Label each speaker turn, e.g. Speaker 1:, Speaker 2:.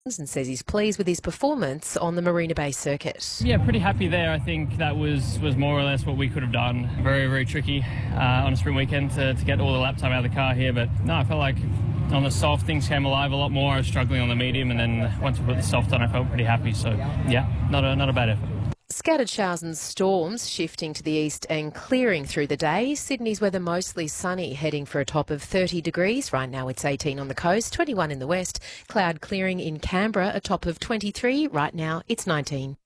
Speaker 1: and says he's pleased with his performance on the Marina Bay circuit.
Speaker 2: Yeah, pretty happy there. I think that was more or less what we could have done. Very, very tricky on a sprint weekend to get all the lap time out of the car here. But no, I felt like on the soft things came alive a lot more. I was struggling on the medium, and then once we put the soft on, I felt pretty happy. So yeah, not a bad effort.
Speaker 1: Scattered showers and storms shifting to the east and clearing through the day. Sydney's weather mostly sunny, heading for a top of 30 degrees. Right now it's 18 on the coast, 21 in the west. Cloud clearing in Canberra, a top of 23. Right now it's 19.